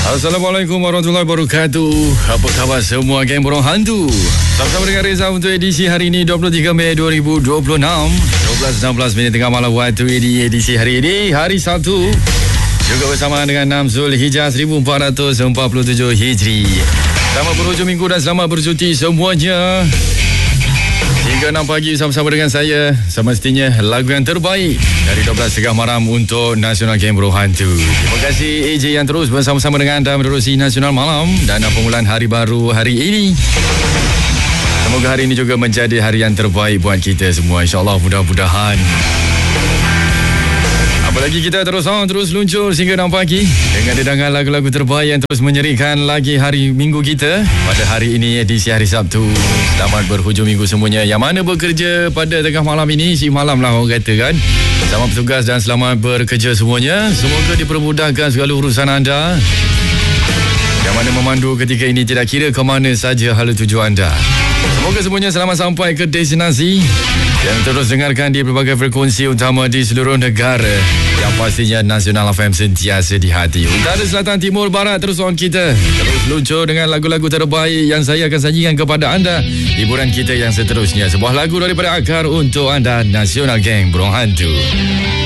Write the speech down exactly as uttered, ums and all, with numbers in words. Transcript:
Assalamualaikum warahmatullahi wabarakatuh. Apa khabar semua geng Burung Hantu? Sama-sama dengan Reza untuk edisi hari ini dua puluh tiga Mei dua ribu dua puluh enam, dua belas enam belas minit tengah malam waktu di edisi hari ini, hari Sabtu. Juga bersama dengan enam Zulhijjah seribu empat ratus empat puluh tujuh Hijri. Selamat berhujung minggu dan selamat bercuti semuanya. Hingga enam pagi bersama-sama dengan saya. Semestinya lagu yang terbaik dari dua belas tiga puluh malam untuk Nasional Game Burung Hantu. Terima kasih A J yang terus bersama-sama dengan anda menerusi Nasional Malam dan permulaan hari baru hari ini. Semoga hari ini juga menjadi hari yang terbaik buat kita semua. InsyaAllah, mudah-mudahan. Apalagi kita terus on, terus luncur sehingga enam pagi dengan dedangan lagu-lagu terbaik yang terus menyerikan lagi hari minggu kita pada hari ini, edisi hari Sabtu. Selamat berhujung minggu semuanya. Yang mana bekerja pada tengah malam ini, si malam lah orang kata kan. Selamat bertugas dan selamat bekerja semuanya. Semoga dipermudahkan segala urusan anda. Yang mana memandu ketika ini tidak kira ke mana saja hala tuju anda. Semoga semuanya selamat sampai ke destinasi yang terus dengarkan di berbagai frekuensi utama di seluruh negara. Yang pastinya Nasional F M sentiasa di hati. Utara, selatan, timur, barat, terus on kita. Terus luncur dengan lagu-lagu terbaik yang saya akan sajikan kepada anda. Hiburan kita yang seterusnya. Sebuah lagu daripada Akar untuk anda, Nasional Gang Burung Hantu.